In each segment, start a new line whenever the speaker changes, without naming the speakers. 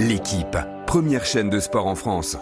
L'équipe, première chaîne de sport en France.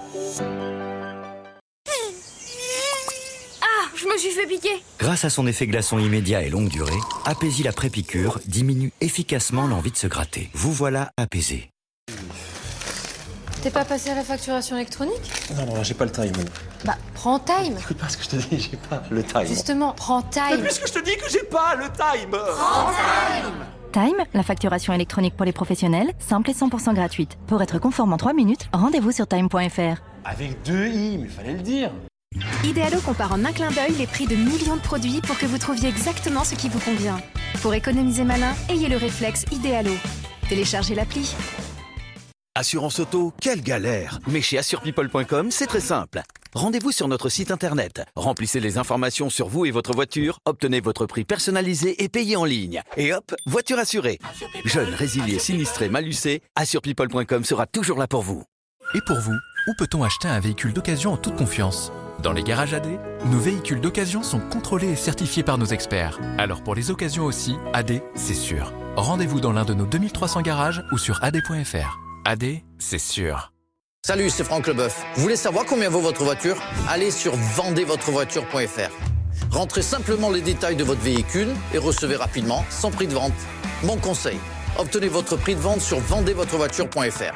Ah, je me suis fait piquer.
Grâce à son effet glaçon immédiat et longue durée, Apaisil après-piqûre diminue efficacement l'envie de se gratter. Vous voilà apaisé.
T'es pas passé à la facturation électronique?
Non, j'ai pas le time.
Bah, prends Time.
Écoute pas ce que je te dis, j'ai pas le time.
Justement, prends Time.
Mais puisque je te dis que j'ai pas le time.
Prends Time.
Time, la facturation électronique pour les professionnels, simple et 100% gratuite. Pour être conforme en 3 minutes, rendez-vous sur time.fr.
Avec 2 i, mais fallait le dire.
Idealo compare en un clin d'œil les prix de millions de produits pour que vous trouviez exactement ce qui vous convient. Pour économiser malin, ayez le réflexe Idealo. Téléchargez l'appli.
Assurance auto, quelle galère! Mais chez AssurePeople.com, c'est très simple. Rendez-vous sur notre site internet, remplissez les informations sur vous et votre voiture, obtenez votre prix personnalisé et payez en ligne. Et hop, voiture assurée. Jeune, résilié, sinistré, malucé, AssurePeople.com sera toujours là pour vous.
Et pour vous, où peut-on acheter un véhicule d'occasion en toute confiance? Dans les garages AD, nos véhicules d'occasion sont contrôlés et certifiés par nos experts. Alors pour les occasions aussi, AD, c'est sûr. Rendez-vous dans l'un de nos 2300 garages ou sur ad.fr. AD, c'est sûr.
Salut, c'est Franck Leboeuf. Vous voulez savoir combien vaut votre voiture? Allez sur vendezvotrevoiture.fr. Rentrez simplement les détails de votre véhicule et recevez rapidement son prix de vente. Mon conseil, obtenez votre prix de vente sur vendezvotrevoiture.fr.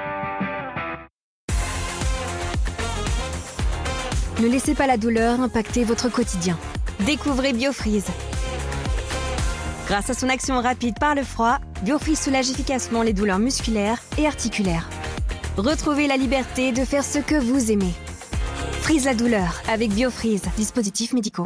Ne laissez pas la douleur impacter votre quotidien. Découvrez BioFreeze. Grâce à son action rapide par le froid, BioFreeze soulage efficacement les douleurs musculaires et articulaires. Retrouvez la liberté de faire ce que vous aimez. Freeze la douleur avec BioFreeze, dispositifs médicaux.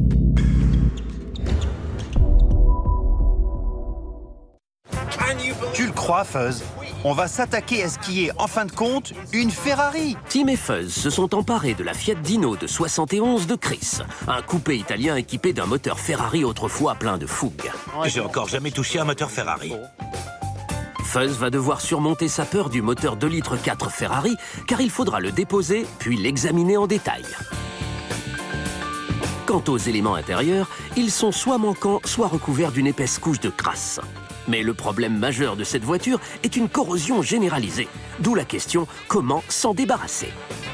Tu le crois, Fuzz? On va s'attaquer à ce qui est, en fin de compte, une Ferrari.
Tim et Fuzz se sont emparés de la Fiat Dino de 71 de Chris, un coupé italien équipé d'un moteur Ferrari autrefois plein de fougue.
J'ai encore jamais touché un moteur Ferrari.
Fuzz va devoir surmonter sa peur du moteur 2 litres 4 Ferrari, car il faudra le déposer, puis l'examiner en détail. Quant aux éléments intérieurs, ils sont soit manquants, soit recouverts d'une épaisse couche de crasse. Mais le problème majeur de cette voiture est une corrosion généralisée. D'où la question, comment s'en débarrasser?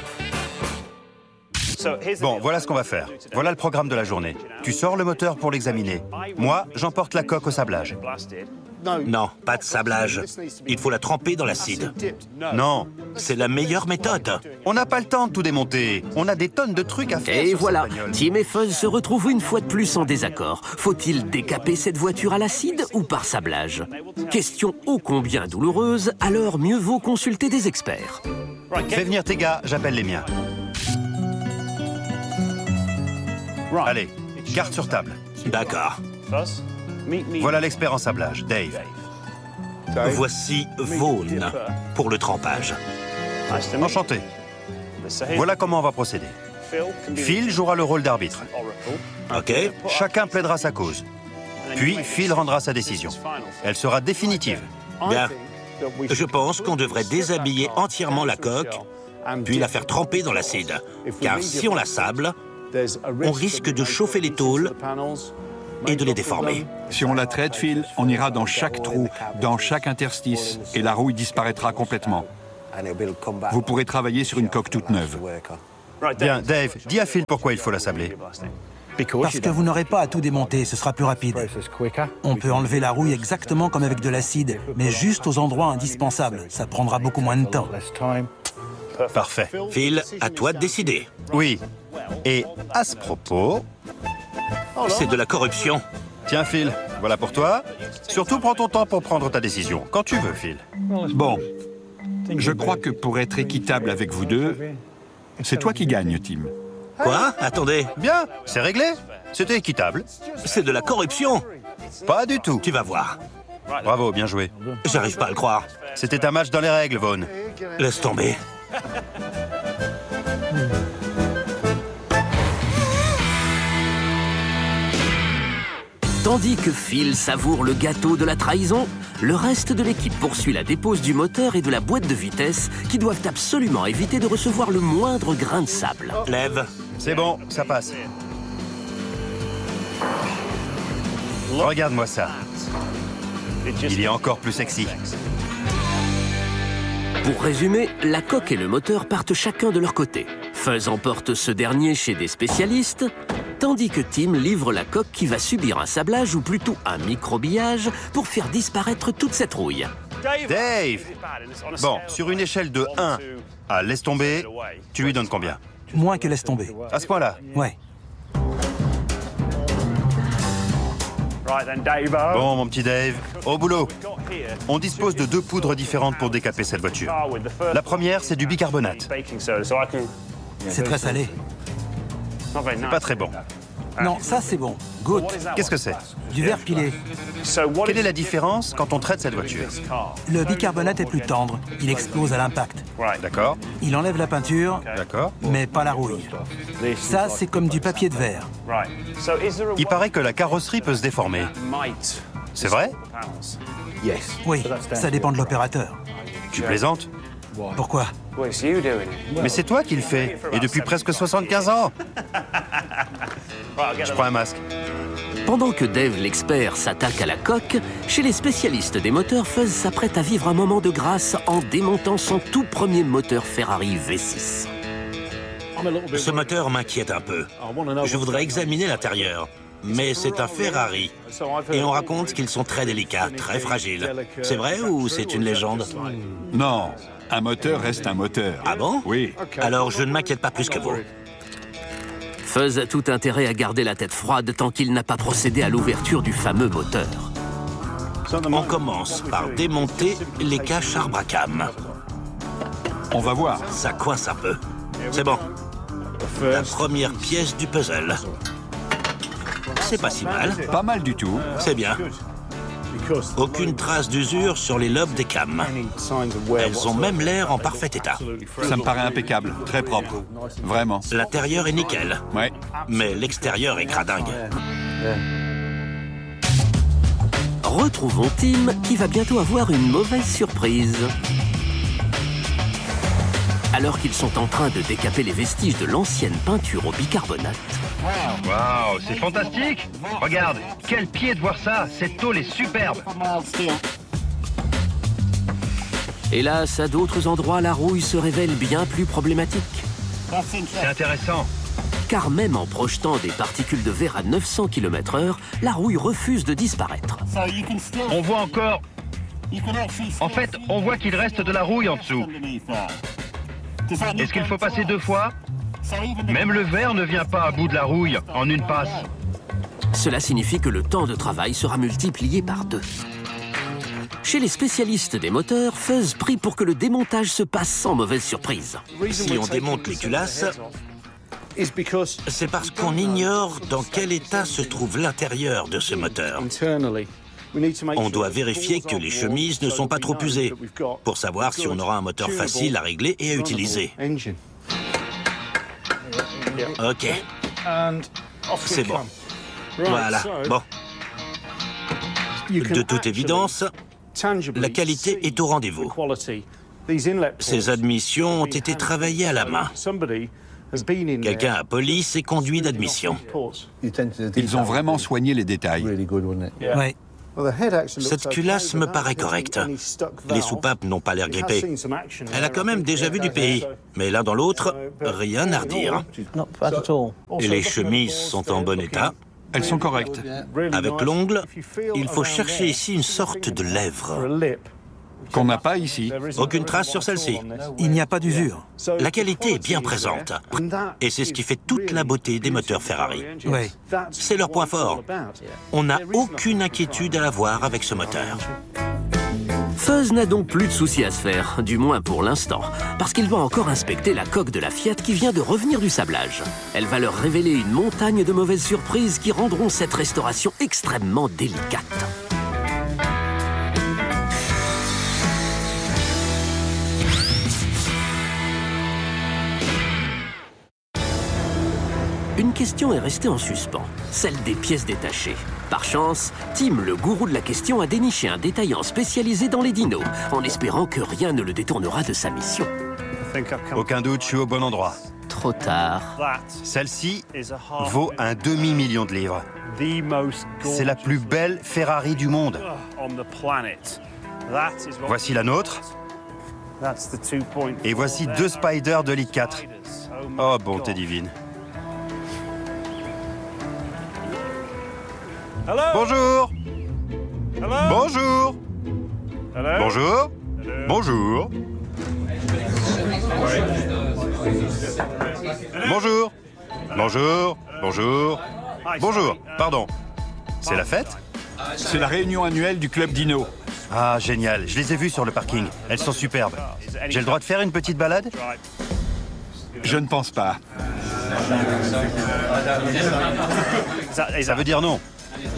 Bon, voilà ce qu'on va faire. Voilà le programme de la journée. Tu sors le moteur pour l'examiner. Moi, j'emporte la coque au sablage.
Non, pas de sablage. Il faut la tremper dans l'acide.
Non.
C'est la meilleure méthode.
On n'a pas le temps de tout démonter. On a des tonnes de trucs à faire.
Et voilà, Tim et Fuzz se retrouvent une fois de plus en désaccord. Faut-il décaper cette voiture à l'acide ou par sablage? Question ô combien douloureuse, alors mieux vaut consulter des experts.
Fais venir tes gars, j'appelle les miens. Allez, carte sur table.
D'accord.
Voilà l'expert en sablage, Dave.
Voici Vaughn pour le trempage.
Enchanté. Voilà comment on va procéder. Phil jouera le rôle d'arbitre.
Ok.
Chacun plaidera sa cause. Puis Phil rendra sa décision. Elle sera définitive.
Bien. Je pense qu'on devrait déshabiller entièrement la coque, puis la faire tremper dans l'acide. Car si on la sable, on risque de chauffer les tôles et de les déformer.
Si on la traite, Phil, on ira dans chaque trou, dans chaque interstice, et la rouille disparaîtra complètement. Vous pourrez travailler sur une coque toute neuve.
Bien, Dave, dis à Phil pourquoi il faut la sabler.
Parce que vous n'aurez pas à tout démonter, ce sera plus rapide. On peut enlever la rouille exactement comme avec de l'acide, mais juste aux endroits indispensables. Ça prendra beaucoup moins de temps.
Parfait.
Phil, à toi de décider.
Oui. Et à ce propos...
C'est de la corruption.
Tiens, Phil, voilà pour toi. Surtout, prends ton temps pour prendre ta décision. Quand tu veux, Phil.
Bon. Je crois que pour être équitable avec vous deux, c'est toi qui gagne, Tim.
Quoi? Attendez.
Bien, c'est réglé. C'était équitable.
C'est de la corruption.
Pas du tout.
Tu vas voir.
Bravo, bien joué.
J'arrive pas à le croire.
C'était un match dans les règles, Vaughn.
Laisse tomber.
Tandis que Phil savoure le gâteau de la trahison, le reste de l'équipe poursuit la dépose du moteur et de la boîte de vitesse qui doivent absolument éviter de recevoir le moindre grain de sable.
Lève.
C'est bon, ça passe. Regarde-moi ça. Il est encore plus sexy.
Pour résumer, la coque et le moteur partent chacun de leur côté. Fuzz emporte ce dernier chez des spécialistes, tandis que Tim livre la coque qui va subir un sablage ou plutôt un microbillage pour faire disparaître toute cette rouille.
Dave! Bon, sur une échelle de 1 à laisse tomber, tu lui donnes combien?
Moins que laisse tomber.
À ce point-là?
Ouais.
Bon, mon petit Dave, au boulot. On dispose de 2 poudres différentes pour décaper cette voiture. La première, c'est du bicarbonate.
C'est très salé.
C'est pas très bon.
Non, ça c'est bon. Goûte.
Qu'est-ce que c'est?
Du verre pilé.
Quelle est la différence quand on traite cette voiture?
Le bicarbonate est plus tendre. Il explose à l'impact.
D'accord.
Il enlève la peinture,
d'accord,
mais pas la rouille. Ça, c'est comme du papier de verre.
Il paraît que la carrosserie peut se déformer. C'est vrai?
Oui, ça dépend de l'opérateur.
Tu plaisantes?
Pourquoi?
Mais c'est toi qui le fais, et depuis presque 75 ans. Je prends un masque.
Pendant que Dave l'expert s'attaque à la coque, chez les spécialistes des moteurs, Fuzz s'apprête à vivre un moment de grâce en démontant son tout premier moteur Ferrari V6.
Ce moteur m'inquiète un peu. Je voudrais examiner l'intérieur. Mais c'est un Ferrari. Et on raconte qu'ils sont très délicats, très fragiles. C'est vrai ou c'est une légende?
Non, un moteur reste un moteur.
Ah bon?
Oui.
Alors je ne m'inquiète pas plus que vous.
Fuzz a tout intérêt à garder la tête froide tant qu'il n'a pas procédé à l'ouverture du fameux moteur.
On commence par démonter les caches Arbracam.
On va voir.
Ça coince un peu. C'est bon. La première pièce du puzzle. C'est pas si mal.
Pas mal du tout.
C'est bien. Aucune trace d'usure sur les lobes des cams. Elles ont même l'air en parfait état.
Ça me paraît impeccable, très propre. Vraiment.
L'intérieur est nickel.
Ouais.
Mais l'extérieur est gradingue.
Retrouvons Tim qui va bientôt avoir une mauvaise surprise. Alors qu'ils sont en train de décaper les vestiges de l'ancienne peinture au bicarbonate.
Waouh, c'est fantastique! Regarde, quel pied de voir ça! Cette tôle est superbe!
Hélas, à d'autres endroits, la rouille se révèle bien plus problématique.
C'est intéressant.
Car même en projetant des particules de verre à 900 km/h, la rouille refuse de disparaître.
On voit encore... En fait, on voit qu'il reste de la rouille en dessous. Est-ce qu'il faut passer 2 fois? Même le verre ne vient pas à bout de la rouille en une passe.
Cela signifie que le temps de travail sera multiplié par 2. Chez les spécialistes des moteurs, Fuzz prie pour que le démontage se passe sans mauvaise surprise.
Si on démonte les culasses, c'est parce qu'on ignore dans quel état se trouve l'intérieur de ce moteur. On doit vérifier que les chemises ne sont pas trop usées, pour savoir si on aura un moteur facile à régler et à utiliser. Ok. C'est bon. Voilà, bon. De toute évidence, la qualité est au rendez-vous. Ces admissions ont été travaillées à la main. Quelqu'un a poli ces conduits d'admission.
Ils ont vraiment soigné les détails.
Oui.
Cette culasse me paraît correcte. Les soupapes n'ont pas l'air grippées. Elle a quand même déjà vu du pays. Mais l'un dans l'autre, rien à redire. Les chemises sont en bon état.
Elles sont correctes.
Avec l'ongle, il faut chercher ici une sorte de lèvre.
Qu'on n'a pas ici.
Aucune trace sur celle-ci.
Il n'y a pas d'usure.
La qualité est bien présente. Et c'est ce qui fait toute la beauté des moteurs Ferrari.
Oui.
C'est leur point fort. On n'a aucune inquiétude à avoir avec ce moteur.
Fuzz n'a donc plus de soucis à se faire, du moins pour l'instant, parce qu'il doit encore inspecter la coque de la Fiat qui vient de revenir du sablage. Elle va leur révéler une montagne de mauvaises surprises qui rendront cette restauration extrêmement délicate. Une question est restée en suspens, celle des pièces détachées. Par chance, Tim, le gourou de la question, a déniché un détaillant spécialisé dans les dinos, en espérant que rien ne le détournera de sa mission.
Aucun doute, je suis au bon endroit.
Trop tard.
Celle-ci vaut un demi-million de livres. C'est la plus belle Ferrari du monde. Voici la nôtre.
Et voici 2 Spyder de Ligue 4. Oh, bonté divine. Bonjour. Bonjour. Bonjour. Bonjour. Bonjour. Bonjour. Bonjour. Bonjour. Pardon. C'est la fête?
C'est la réunion annuelle du club Dino.
Ah, génial. Je les ai vues sur le parking. Elles sont superbes. J'ai le droit de faire une petite balade?
Je ne pense pas.
Ça veut dire non.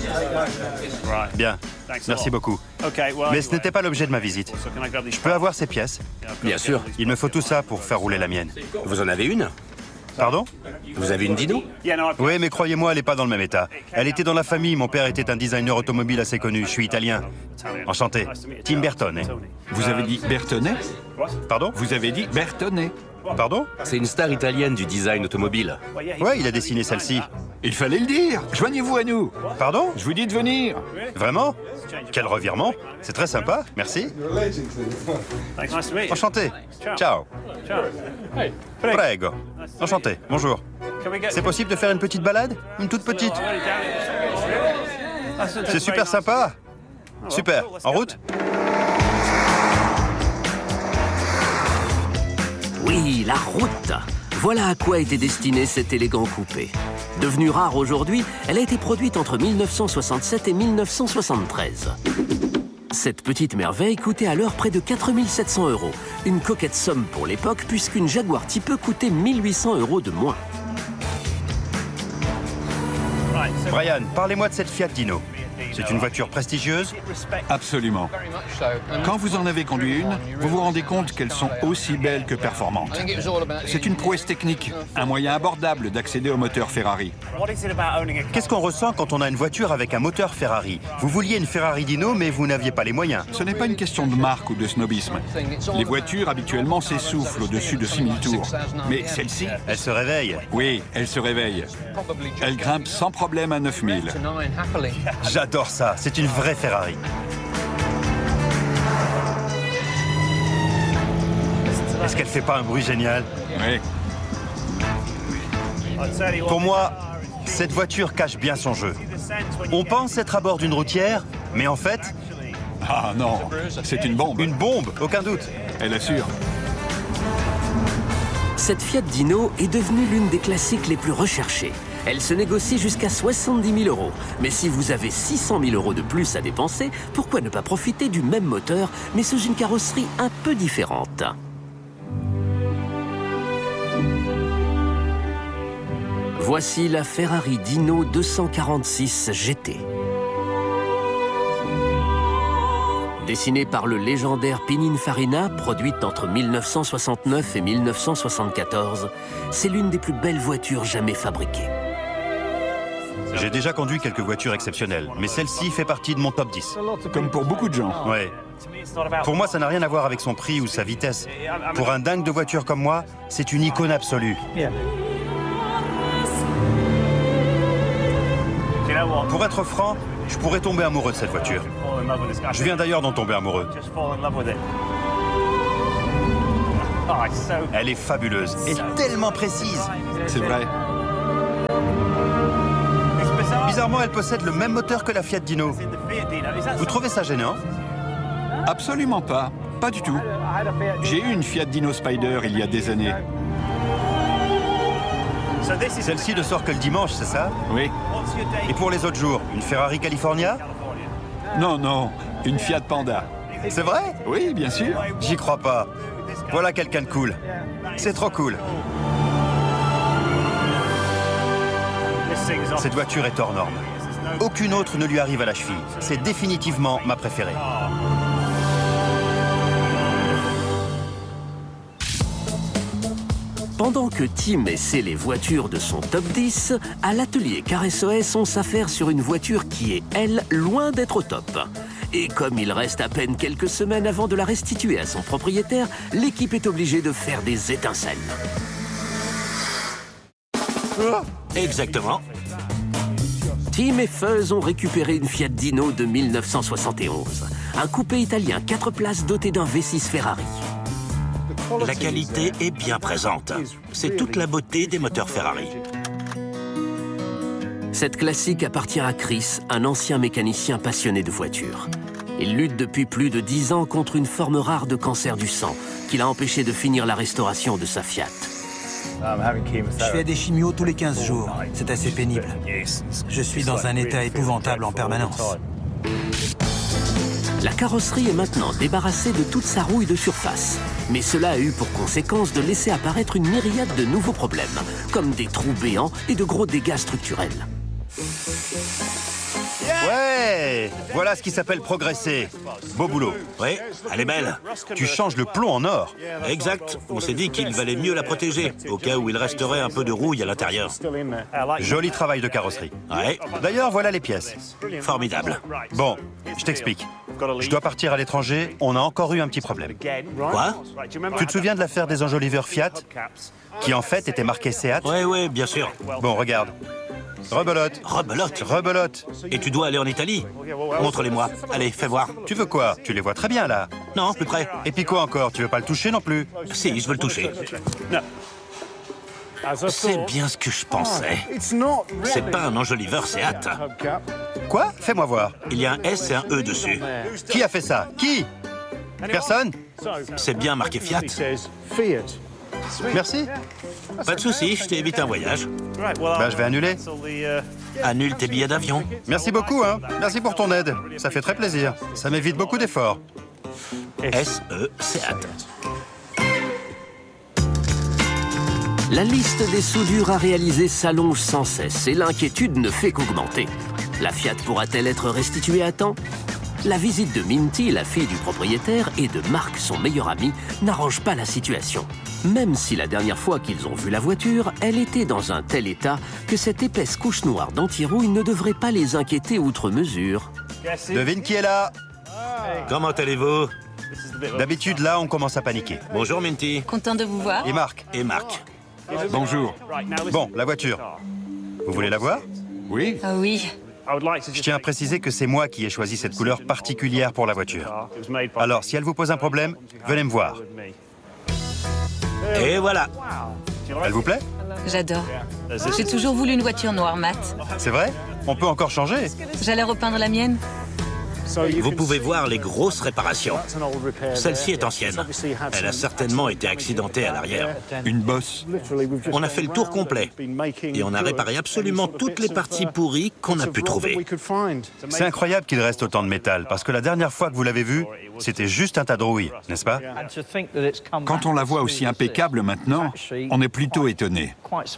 Bien. Merci beaucoup. Mais ce n'était pas l'objet de ma visite. Je peux avoir ces pièces?
Bien sûr.
Il me faut tout ça pour faire rouler la mienne.
Vous en avez une?
Pardon?
Vous avez une Dino?
Oui, mais croyez-moi, elle n'est pas dans le même état. Elle était dans la famille. Mon père était un designer automobile assez connu. Je suis italien. Enchanté. Tim Bertone.
Vous avez dit Bertone?
Pardon?
Vous avez dit Bertone.
Pardon?
C'est une star italienne du design automobile.
Ouais, il a dessiné celle-ci.
Il fallait le dire. Joignez-vous à nous.
Pardon?
Je vous dis de venir.
Vraiment? Quel revirement. C'est très sympa. Merci. Enchanté. Ciao. Prego. Enchanté. Bonjour. C'est possible de faire une petite balade? Une toute petite? C'est super sympa. Super. En route?
Oui, la route. Voilà à quoi était destiné cet élégant coupé. Devenue rare aujourd'hui, elle a été produite entre 1967 et 1973. Cette petite merveille coûtait alors près de 4 700 €. Une coquette somme pour l'époque, puisqu'une Jaguar Type E coûtait 1 800 € de moins.
Brian, parlez-moi de cette Fiat Dino. C'est une voiture prestigieuse?
Absolument. Quand vous en avez conduit une, vous vous rendez compte qu'elles sont aussi belles que performantes. C'est une prouesse technique, un moyen abordable d'accéder au moteur Ferrari.
Qu'est-ce qu'on ressent quand on a une voiture avec un moteur Ferrari? Vous vouliez une Ferrari Dino, mais vous n'aviez pas les moyens.
Ce n'est pas une question de marque ou de snobisme. Les voitures, habituellement, s'essoufflent au-dessus de 6 000 tours. Mais celle-ci...
Elle se réveille.
Oui, elle se réveille. Elle grimpe sans problème à 9 000.
J'adore ça, c'est une vraie Ferrari. Est-ce qu'elle fait pas un bruit génial?
Oui.
Pour moi, cette voiture cache bien son jeu. On pense être à bord d'une routière, mais en fait...
Ah non, c'est une bombe.
Une bombe, aucun doute.
Elle assure.
Cette Fiat Dino est devenue l'une des classiques les plus recherchées. Elle se négocie jusqu'à 70 000 €. Mais si vous avez 600 000 € de plus à dépenser, pourquoi ne pas profiter du même moteur, mais sous une carrosserie un peu différente? Voici la Ferrari Dino 246 GT. Dessinée par le légendaire Pininfarina, produite entre 1969 et 1974, c'est l'une des plus belles voitures jamais fabriquées.
J'ai déjà conduit quelques voitures exceptionnelles, mais celle-ci fait partie de mon top 10.
Comme pour beaucoup de gens.
Ouais. Pour moi, ça n'a rien à voir avec son prix ou sa vitesse. Pour un dingue de voiture comme moi, c'est une icône absolue. Pour être franc, je pourrais tomber amoureux de cette voiture. Je viens d'ailleurs d'en tomber amoureux. Elle est fabuleuse et tellement précise.
C'est vrai.
Bizarrement, elle possède le même moteur que la Fiat Dino. Vous trouvez ça gênant?
Absolument pas. Pas du tout. J'ai eu une Fiat Dino Spider il y a des années.
Celle-ci ne sort que le dimanche, c'est ça?
Oui.
Et pour les autres jours, une Ferrari California?
Non, non, une Fiat Panda.
C'est vrai?
Oui, bien sûr.
J'y crois pas. Voilà quelqu'un de cool. C'est trop cool. Cette voiture est hors norme. Aucune autre ne lui arrive à la cheville. C'est définitivement ma préférée.
Pendant que Tim essaie les voitures de son top 10, à l'atelier Car SOS, on s'affaire sur une voiture qui est, elle, loin d'être au top. Et comme il reste à peine quelques semaines avant de la restituer à son propriétaire, l'équipe est obligée de faire des étincelles.
Exactement.
Tim et Fuzz ont récupéré une Fiat Dino de 1971. Un coupé italien 4 places doté d'un V6 Ferrari.
La qualité est bien présente. C'est toute la beauté des moteurs Ferrari.
Cette classique appartient à Chris, un ancien mécanicien passionné de voitures. Il lutte depuis plus de 10 ans contre une forme rare de cancer du sang qui l'a empêché de finir la restauration de sa Fiat.
Je fais des chimios tous les 15 jours. C'est assez pénible. Je suis dans un état épouvantable en permanence.
La carrosserie est maintenant débarrassée de toute sa rouille de surface. Mais cela a eu pour conséquence de laisser apparaître une myriade de nouveaux problèmes, comme des trous béants et de gros dégâts structurels.
Ouais, voilà ce qui s'appelle progresser. Beau boulot.
Oui, elle est belle.
Tu changes le plomb en or.
Exact. On s'est dit qu'il valait mieux la protéger, au cas où il resterait un peu de rouille à l'intérieur.
Joli travail de carrosserie.
Ouais.
D'ailleurs, voilà les pièces.
Formidable.
Bon, je t'explique. Je dois partir à l'étranger, on a encore eu un petit problème.
Quoi?
Tu te souviens de l'affaire des enjoliveurs Fiat, qui en fait était marqué Seat?
Ouais, bien sûr.
Bon, regarde. Rebelote.
Rebelote?
Rebelote.
Et tu dois aller en Italie? Montre-les-moi. Allez, fais voir.
Tu veux quoi? Tu les vois très bien, là.
Non, plus près.
Et puis quoi encore? Tu veux pas le toucher non plus?
Si, je veux le toucher. C'est bien ce que je pensais. C'est pas un enjoliveur Seat.
Quoi? Fais-moi voir.
Il y a un S et un E dessus.
Qui a fait ça? Qui? Personne?
C'est bien marqué Fiat.
Merci.
Pas de souci, je t'évite un voyage.
Bah, je vais annuler.
Annule tes billets d'avion.
Merci beaucoup, hein. Merci pour ton aide. Ça fait très plaisir. Ça m'évite beaucoup d'efforts.
S-E, Seat.
La liste des soudures à réaliser s'allonge sans cesse et l'inquiétude ne fait qu'augmenter. La Fiat pourra-t-elle être restituée à temps? La visite de Minty, la fille du propriétaire, et de Mark, son meilleur ami, n'arrange pas la situation. Même si la dernière fois qu'ils ont vu la voiture, elle était dans un tel état que cette épaisse couche noire d'anti-rouille ne devrait pas les inquiéter outre mesure.
Devine qui est là?
Comment allez-vous?
D'habitude, là, on commence à paniquer.
Bonjour, Minty.
Content de vous voir.
Et Marc?
Et Marc.
Bonjour.
Bon, la voiture. Vous voulez la voir?
Oui.
Ah oui.
Je tiens à préciser que c'est moi qui ai choisi cette couleur particulière pour la voiture. Alors, si elle vous pose un problème, venez me voir.
Et voilà.
Elle vous plaît?
J'adore. J'ai toujours voulu une voiture noire mat.
C'est vrai? On peut encore changer.
J'allais repeindre la mienne.
Vous pouvez voir les grosses réparations. Celle-ci est ancienne. Elle a certainement été accidentée à l'arrière.
Une bosse.
On a fait le tour complet. Et on a réparé absolument toutes les parties pourries qu'on a pu trouver.
C'est incroyable qu'il reste autant de métal, parce que la dernière fois que vous l'avez vu, c'était juste un tas de rouille, n'est-ce pas?
Quand on la voit aussi impeccable maintenant, on est plutôt étonné.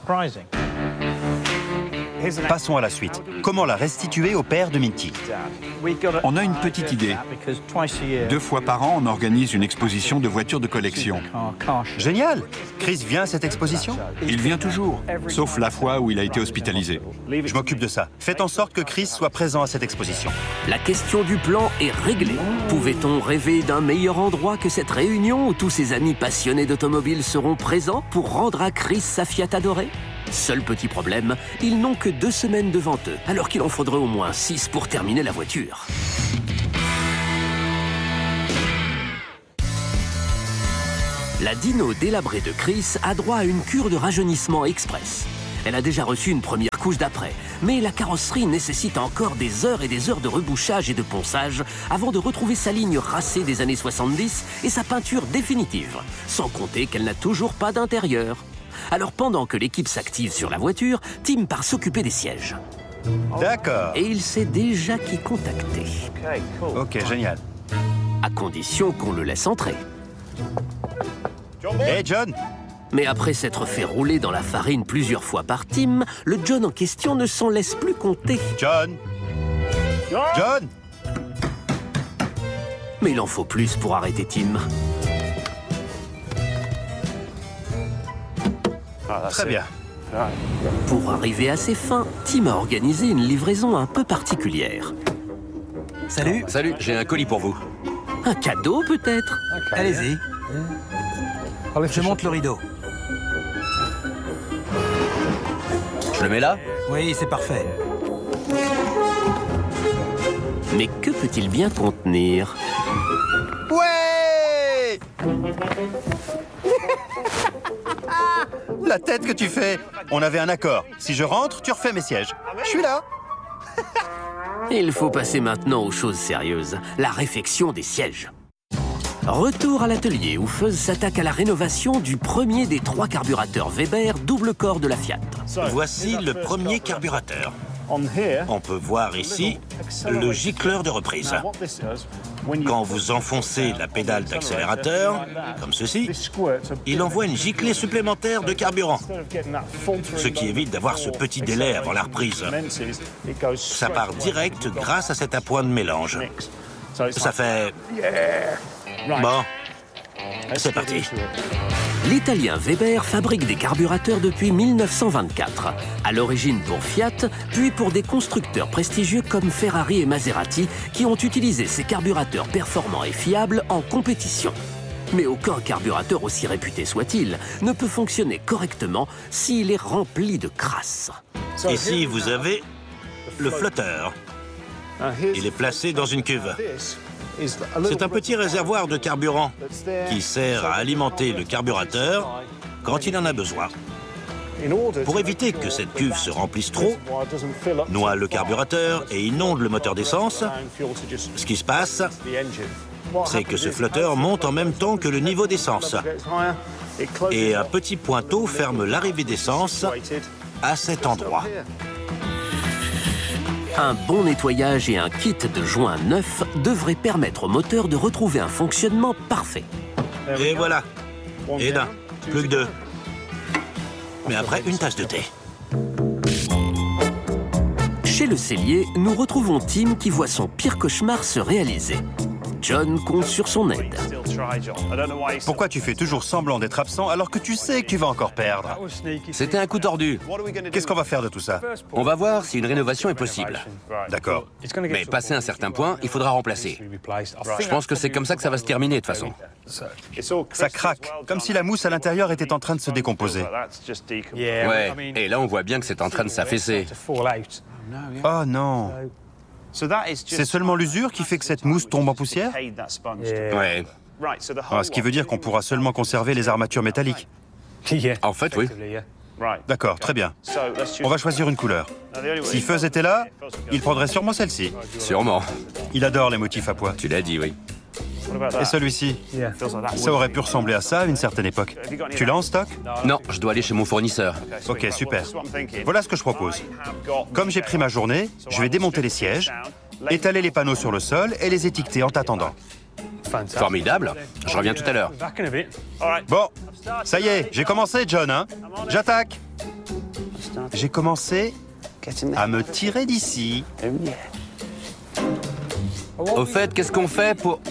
Passons à la suite. Comment la restituer au père de Minty?
On a une petite idée. 2 fois par an, on organise une exposition de voitures de collection.
Génial! Chris vient à cette exposition?
Il vient toujours, sauf la fois où il a été hospitalisé.
Je m'occupe de ça. Faites en sorte que Chris soit présent à cette exposition.
La question du plan est réglée. Pouvait-on rêver d'un meilleur endroit que cette réunion où tous ses amis passionnés d'automobile seront présents pour rendre à Chris sa Fiat adorée? Seul petit problème, ils n'ont que 2 semaines devant eux, alors qu'il en faudrait au moins 6 pour terminer la voiture. La dyno délabrée de Chris a droit à une cure de rajeunissement express. Elle a déjà reçu une première couche d'après, mais la carrosserie nécessite encore des heures et des heures de rebouchage et de ponçage avant de retrouver sa ligne racée des années 70 et sa peinture définitive, sans compter qu'elle n'a toujours pas d'intérieur. Alors pendant que l'équipe s'active sur la voiture, Tim part s'occuper des sièges.
D'accord.
Et il sait déjà qui contacter.
Ok, génial.
À condition qu'on le laisse entrer.
Hey John!
Mais après s'être fait rouler dans la farine plusieurs fois par Tim, le John en question ne s'en laisse plus compter.
John! John!
Mais il en faut plus pour arrêter Tim.
Très bien.
Pour arriver à ses fins, Tim a organisé une livraison un peu particulière.
Salut.
Salut, j'ai un colis pour vous.
Un cadeau peut-être?
Allez-y. Je monte le rideau.
Je le mets là?
Oui, c'est parfait.
Mais que peut-il bien contenir?
Ouais! La tête que tu fais. On avait un accord. Si je rentre, tu refais mes sièges. Je suis là.
Il faut passer maintenant aux choses sérieuses, la réfection des sièges. Retour à l'atelier où Fuzz s'attaque à la rénovation du premier des 3 carburateurs Weber double corps de la Fiat.
Voici le premier carburateur. On peut voir ici le gicleur de reprise. Quand vous enfoncez la pédale d'accélérateur, comme ceci, il envoie une giclée supplémentaire de carburant, ce qui évite d'avoir ce petit délai avant la reprise. Ça part direct grâce à cet appoint de mélange. Ça fait... Bon, c'est parti.
L'italien Weber fabrique des carburateurs depuis 1924, à l'origine pour Fiat, puis pour des constructeurs prestigieux comme Ferrari et Maserati qui ont utilisé ces carburateurs performants et fiables en compétition. Mais aucun carburateur, aussi réputé soit-il, ne peut fonctionner correctement s'il est rempli de crasse.
Ici, vous avez le flotteur. Il est placé dans une cuve. C'est un petit réservoir de carburant qui sert à alimenter le carburateur quand il en a besoin. Pour éviter que cette cuve se remplisse trop, noie le carburateur et inonde le moteur d'essence, ce qui se passe, c'est que ce flotteur monte en même temps que le niveau d'essence. Et un petit pointeau ferme l'arrivée d'essence à cet endroit.
Un bon nettoyage et un kit de joints neufs devraient permettre au moteur de retrouver un fonctionnement parfait.
Et voilà. Et d'un, plus que 2. Mais après, une tasse de thé.
Chez le sellier, nous retrouvons Tim qui voit son pire cauchemar se réaliser. John compte sur son aide.
Pourquoi tu fais toujours semblant d'être absent alors que tu sais que tu vas encore perdre?
C'était un coup tordu.
Qu'est-ce qu'on va faire de tout ça?
On va voir si une rénovation est possible.
D'accord.
Mais passé un certain point, il faudra remplacer. Je pense que c'est comme ça que ça va se terminer de toute façon.
Ça craque, comme si la mousse à l'intérieur était en train de se décomposer.
Ouais, et là on voit bien que c'est en train de s'affaisser.
Oh non. C'est seulement l'usure qui fait que cette mousse tombe en poussière?
Ouais.
Ah, ce qui veut dire qu'on pourra seulement conserver les armatures métalliques.
En fait, oui.
D'accord, très bien. On va choisir une couleur. Si Fuzz était là, il prendrait sûrement celle-ci.
Sûrement.
Il adore les motifs à pois.
Tu l'as dit, oui.
Et celui-ci? Ça aurait pu ressembler à ça à une certaine époque. Tu l'as en stock?
Non, je dois aller chez mon fournisseur.
Ok, super. Voilà ce que je propose. Comme j'ai pris ma journée, je vais démonter les sièges, étaler les panneaux sur le sol et les étiqueter en t'attendant.
Formidable. Je reviens tout à l'heure.
Bon, ça y est, j'ai commencé, John, hein? J'attaque. J'ai commencé à me tirer d'ici.
Au fait, qu'est-ce qu'on fait pour...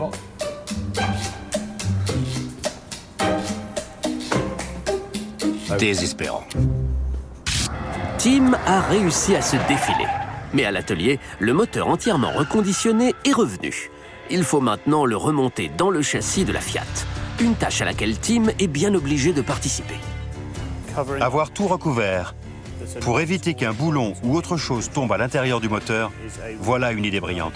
Désespérant. Tim a réussi à se défiler. Mais à l'atelier, le moteur entièrement reconditionné est revenu. Il faut maintenant le remonter dans le châssis de la Fiat. Une tâche à laquelle Tim est bien obligé de participer.
Avoir tout recouvert. Pour éviter qu'un boulon ou autre chose tombe à l'intérieur du moteur, voilà une idée brillante.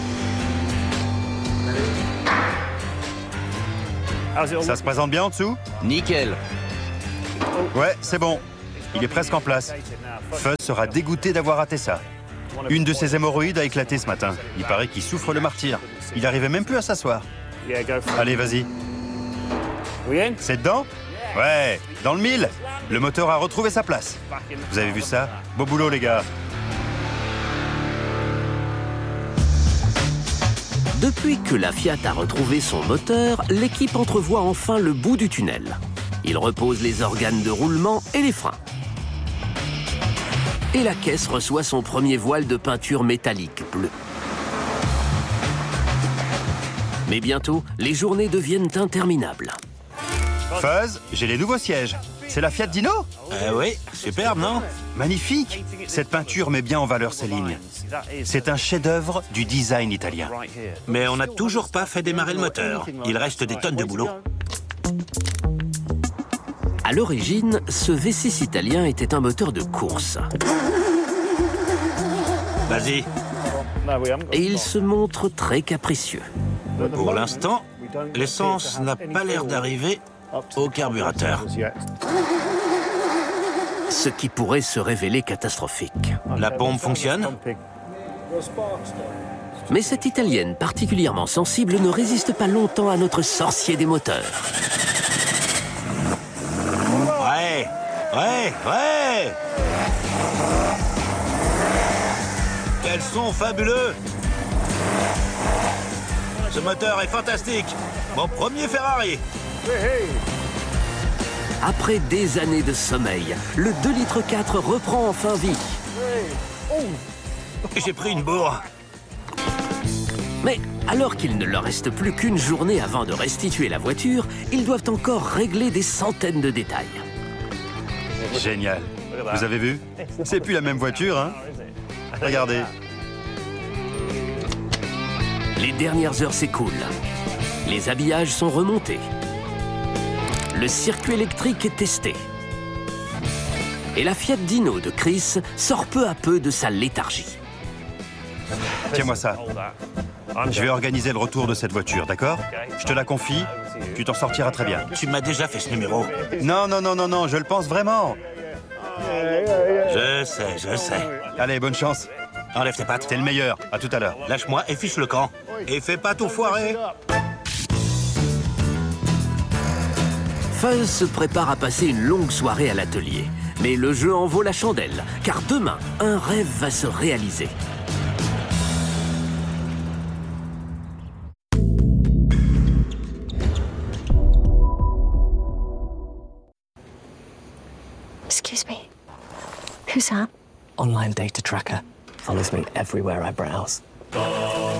Ça se présente bien en dessous?
Nickel.
Ouais, c'est bon. Il est presque en place. Fuzz sera dégoûté d'avoir raté ça. Une de ses hémorroïdes a éclaté ce matin. Il paraît qu'il souffre le martyre. Il n'arrivait même plus à s'asseoir. Allez, vas-y. C'est dedans? Ouais, dans le mille. Le moteur a retrouvé sa place. Vous avez vu ça? Beau boulot, les gars.
Depuis que la Fiat a retrouvé son moteur, l'équipe entrevoit enfin le bout du tunnel. Il repose les organes de roulement et les freins. Et la caisse reçoit son premier voile de peinture métallique bleue. Mais bientôt, les journées deviennent interminables.
Fuzz, j'ai les nouveaux sièges. C'est la Fiat Dino?
Oui, superbe, non?
Magnifique. Cette peinture met bien en valeur ces lignes. C'est un chef-d'œuvre du design italien.
Mais on n'a toujours pas fait démarrer le moteur. Il reste des tonnes de boulot.
À l'origine, ce V6 italien était un moteur de course.
Vas-y.
Et il se montre très capricieux.
Pour l'instant, L'essence n'a pas l'air d'arriver au carburateur.
Ce qui pourrait se révéler catastrophique.
La pompe fonctionne?
Mais cette Italienne particulièrement sensible ne résiste pas longtemps à notre sorcier des moteurs.
Ouais. Quels sont fabuleux! Ce moteur est fantastique. Mon premier Ferrari.
Après des années de sommeil, le 2,4 litres reprend enfin vie.
J'ai pris une bourre.
Mais alors qu'il ne leur reste plus qu'une journée avant de restituer la voiture, ils doivent encore régler des centaines de détails.
Génial. Vous avez vu? C'est plus la même voiture, hein? Regardez.
Les dernières heures s'écoulent. Les habillages sont remontés. Le circuit électrique est testé. Et la Fiat Dino de Chris sort peu à peu de sa léthargie.
Tiens-moi ça. Je vais organiser le retour de cette voiture, d'accord? Je te la confie, tu t'en sortiras très bien.
Tu m'as déjà fait ce numéro.
Non, je le pense vraiment.
Je sais.
Allez, bonne chance.
Enlève tes pattes.
T'es le meilleur. À tout à l'heure.
Lâche-moi et fiche le camp. Et fais pas tout foirer.
Fuzz se prépare à passer une longue soirée à l'atelier. Mais le jeu en vaut la chandelle, car demain, un rêve va se réaliser.
Excuse me. Who's that?
Online data tracker. Follows me everywhere I browse.